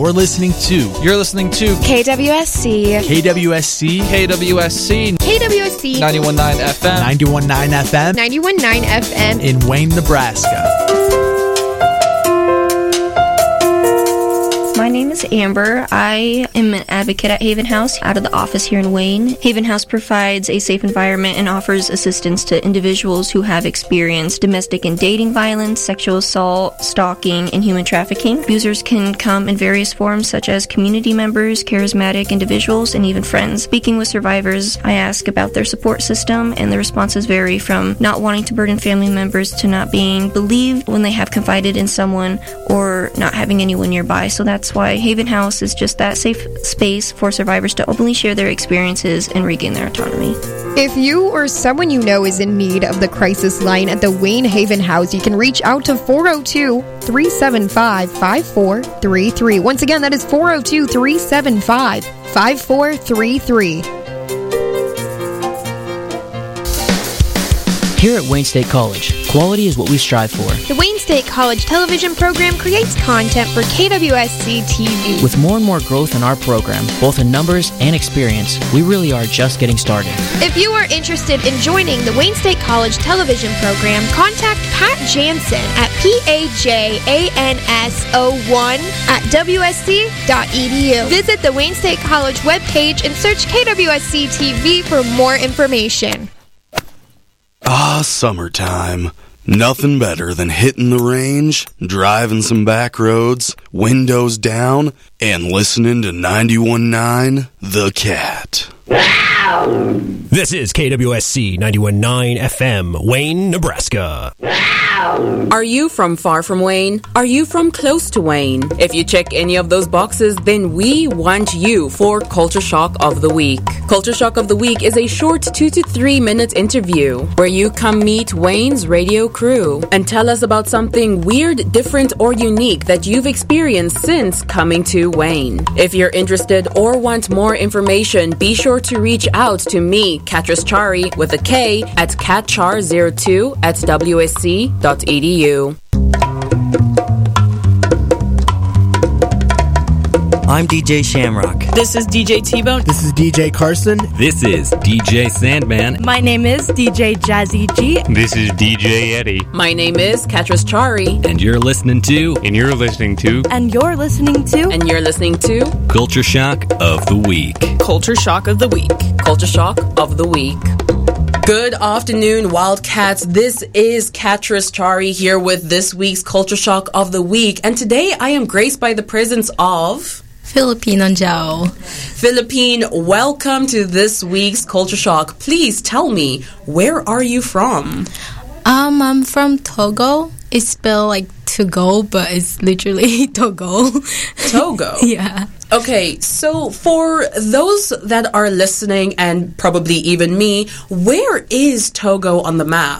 You're listening to KWSC. KWSC. KWSC. KWSC. 91.9 FM. 91.9 FM 91.9 FM. in Wayne, Nebraska. My name is Amber. I am an advocate at Haven House out of the office here in Wayne. Haven House provides a safe environment and offers assistance to individuals who have experienced domestic and dating violence, sexual assault, stalking, and human trafficking. Abusers can come in various forms such as community members, charismatic individuals, and even friends. Speaking with survivors, I ask about their support system, and the responses vary from not wanting to burden family members to not being believed when they have confided in someone or not having anyone nearby. So that's why Haven House is just that safe space for survivors to openly share their experiences and regain their autonomy. If you or someone you know is in need of the crisis line at the Wayne Haven House, you can reach out to 402-375-5433. Once again, that is 402-375-5433. Here at Wayne State College, quality is what we strive for. The Wayne State College television program creates content for KWSC TV. With more and more growth in our program, both in numbers and experience, we really are just getting started. If you are interested in joining the Wayne State College television program, contact Pat Jansen at PAJANSO1@WSC.edu. Visit the Wayne State College webpage and search KWSC TV for more information. Summertime. Nothing better than hitting the range, driving some back roads, windows down, and listening to 91.9 The Cat. This is KWSC 91.9 FM, Wayne, Nebraska. Are you from far from Wayne? Are you from close to Wayne? If you check any of those boxes, then we want you for Culture Shock of the Week. Culture Shock of the Week is a short 2 to 3 minute interview where you come meet Wayne's radio crew and tell us about something weird, different, or unique that you've experienced since coming to Wayne. If you're interested or want more information, be sure to reach out to me, Katris Chari, with a K, at catchar02@wsc.edu. I'm DJ Shamrock. This is DJ T-Bone. This is DJ Carson. This is DJ Sandman. My name is DJ Jazzy G. This is DJ Eddie. My name is Katris Chari. And you're listening to... And you're listening to... Culture Shock of the Week. Culture Shock of the Week. Culture Shock of the Week. Good afternoon, Wildcats. This is Katris Chari here with this week's Culture Shock of the Week. And today I am graced by the presence of... Philippine Anjao. Philippine, welcome to this week's Culture Shock. Please tell me, where are you from? I'm from Togo. It's spelled like to go, but it's literally Togo. Togo? Yeah. Okay, so for those that are listening, and probably even me, where is Togo on the map?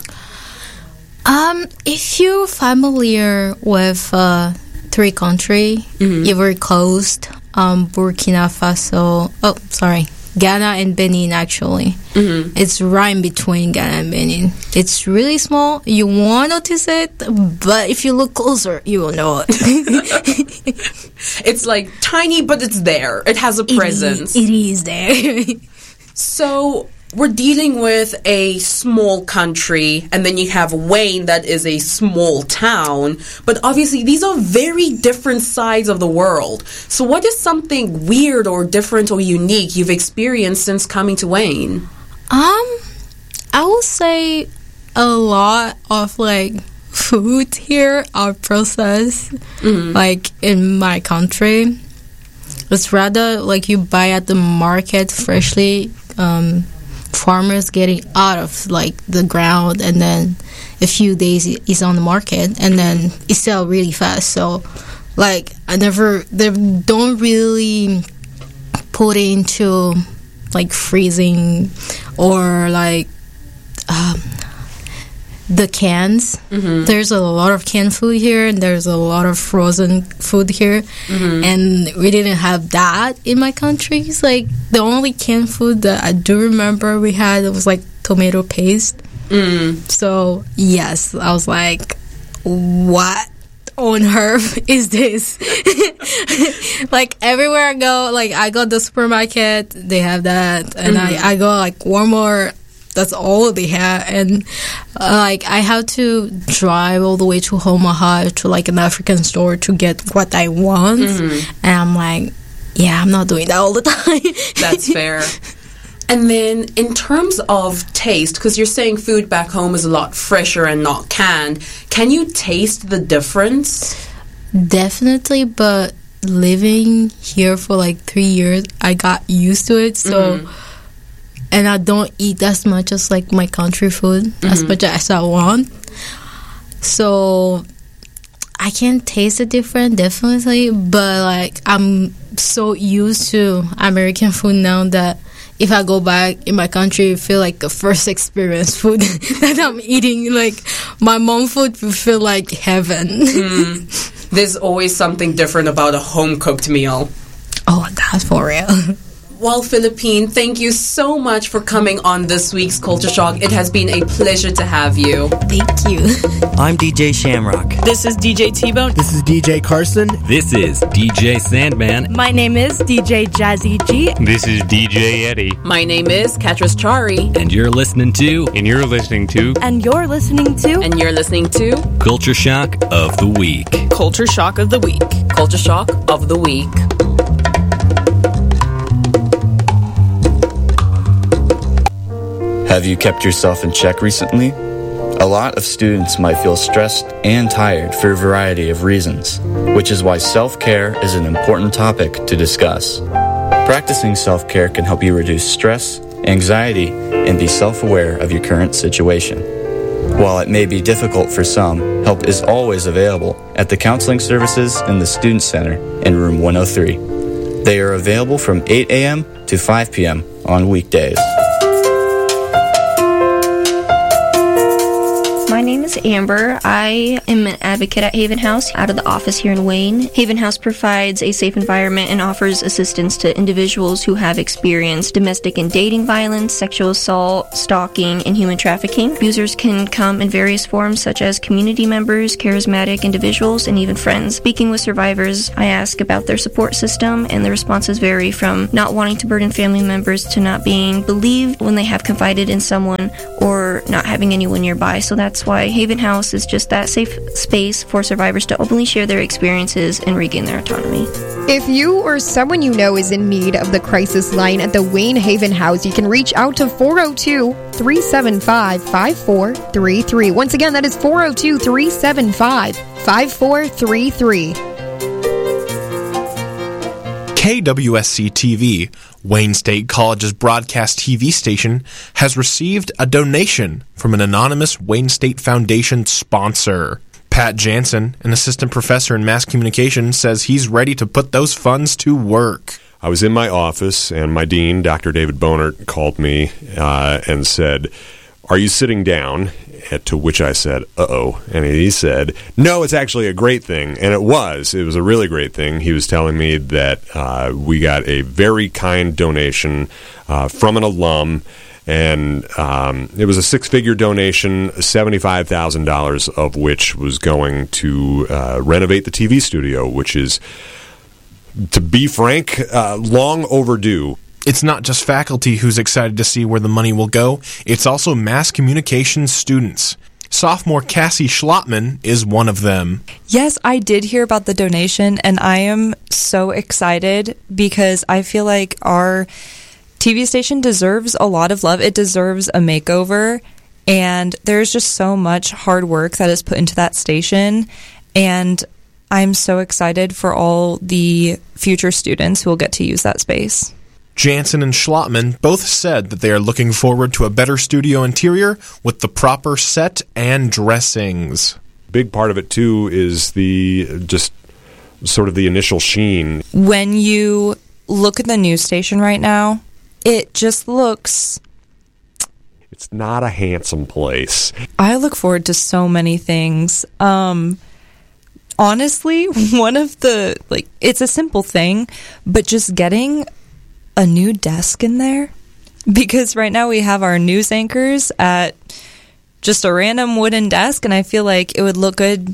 If you're familiar with three countries, Ivory Coast, Burkina Faso, Ghana and Benin, actually. It's right in between Ghana and Benin. It's really small. You won't notice it, but if you look closer, you will know it. It's like tiny, but it's there. It has a presence. It is there. So we're dealing with a small country, and then you have Wayne, that is a small town. But obviously, these are very different sides of the world. So what is something weird or different or unique you've experienced since coming to Wayne? I would say a lot of, food here are processed, in my country. It's rather you buy at the market freshly, farmers getting out of the ground, and then a few days it's on the market, and then it sells really fast. So they don't really put it into freezing or the cans. There's a lot of canned food here, and there's a lot of frozen food here, and we didn't have that in my country. It's the only canned food that I do remember we had, it was tomato paste. So yes, I was what on earth is this? Like everywhere I go, like I go to the supermarket, they have that, and I go like Walmart, that's all they have, and like I have to drive all the way to Omaha to like an African store to get what I want, and I'm like, yeah, I'm not doing that all the time. That's fair. And then in terms of taste, because you're saying food back home is a lot fresher and not canned, can you taste the difference? Definitely, but living here for like 3 years, I got used to it. So, and I don't eat as much as like my country food, as much as I want. So I can taste the difference, definitely, but like I'm so used to American food now that if I go back in my country, I feel like the first experience food that I'm eating. Like my mom food will feel like heaven. There's always something different about a home-cooked meal. Oh, that's for real. Well, Philippine, thank you so much for coming on this week's Culture Shock. It has been a pleasure to have you. Thank you. I'm DJ Shamrock. This is DJ T-Bone. This is DJ Carson. This is DJ Sandman. My name is DJ Jazzy G. This is DJ Eddie. My name is Katris Chari. And you're listening to... And you're listening to... And you're listening to... And you're listening to... Culture Shock of the Week. Culture Shock of the Week. Culture Shock of the Week. Have you kept yourself in check recently? A lot of students might feel stressed and tired for a variety of reasons, which is why self-care is an important topic to discuss. Practicing self-care can help you reduce stress, anxiety, and be self-aware of your current situation. While it may be difficult for some, help is always available at the counseling services in the Student Center in room 103. They are available from 8 a.m. to 5 p.m. on weekdays. My name is Amber. I am an advocate at Haven House out of the office here in Wayne. Haven House provides a safe environment and offers assistance to individuals who have experienced domestic and dating violence, sexual assault, stalking, and human trafficking. Users can come in various forms such as community members, charismatic individuals, and even friends. Speaking with survivors, I ask about their support system, and the responses vary from not wanting to burden family members to not being believed when they have confided in someone or not having anyone nearby. So that's why Haven House is just that safe space for survivors to openly share their experiences and regain their autonomy. If you or someone you know is in need of the crisis line at the Wayne Haven House, you can reach out to 402-375-5433. Once again, that is 402-375-5433. KWSC-TV, Wayne State College's broadcast TV station, has received a donation from an anonymous Wayne State Foundation sponsor. Pat Jansen, an assistant professor in mass communication, says he's ready to put those funds to work. I was in my office, and my dean, Dr. David Bonert, called me and said, "Are you sitting down?" To which I said, "Uh-oh." And he said, "No, it's actually a great thing." And it was. It was a really great thing. He was telling me that we got a very kind donation from an alum, and it was a six-figure donation, $75,000 of which was going to renovate the TV studio, which is, to be frank, long overdue. It's not just faculty who's excited to see where the money will go, it's also mass communication students. Sophomore Cassie Schlottman is one of them. Yes, I did hear about the donation, and I am so excited because I feel like our TV station deserves a lot of love. It deserves a makeover, and there's just so much hard work that is put into that station, and I'm so excited for all the future students who will get to use that space. Jansen and Schlottman both said that they are looking forward to a better studio interior with the proper set and dressings. Big part of it, too, is just sort of the initial sheen. When you look at the news station right now, it just looks... It's not a handsome place. I look forward to so many things. Honestly, one of the... it's a simple thing, but just getting a new desk in there, because right now we have our news anchors at just a random wooden desk, and I feel like it would look good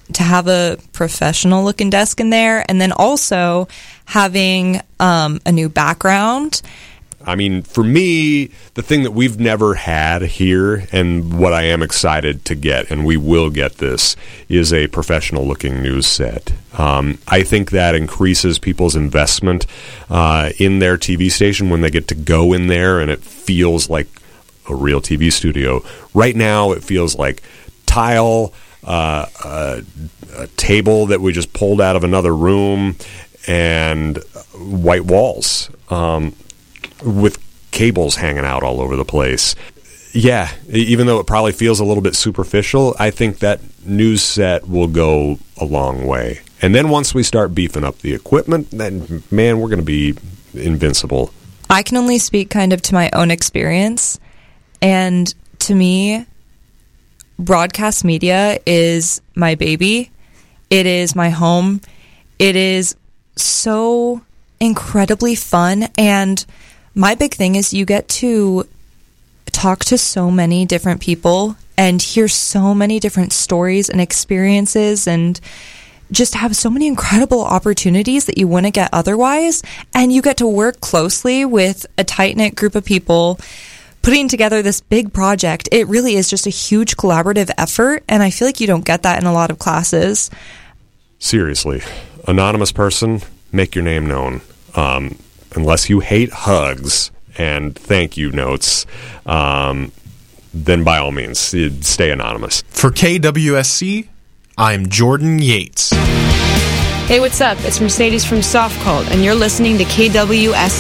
to have a professional looking desk in there, and then also having a new background. I mean, for me, the thing that we've never had here, and what I am excited to get, and we will get this, is a professional-looking news set. I think that increases people's investment in their TV station when they get to go in there and it feels like a real TV studio. Right now, it feels like tile, a table that we just pulled out of another room, and white walls. With cables hanging out all over the place. Yeah, even though it probably feels a little bit superficial, I think that news set will go a long way. And then once we start beefing up the equipment, then, man, we're going to be invincible. I can only speak kind of to my own experience. And to me, broadcast media is my baby. It is my home. It is so incredibly fun. And my big thing is you get to talk to so many different people and hear so many different stories and experiences and just have so many incredible opportunities that you wouldn't get otherwise. And you get to work closely with a tight-knit group of people putting together this big project. It really is just a huge collaborative effort, and I feel like you don't get that in a lot of classes. Seriously, anonymous person, make your name known. Unless you hate hugs and thank you notes, then by all means, stay anonymous. For KWSC, I'm Jordan Yates. Hey, what's up? It's Mercedes from Soft Cold, and you're listening to KWSC.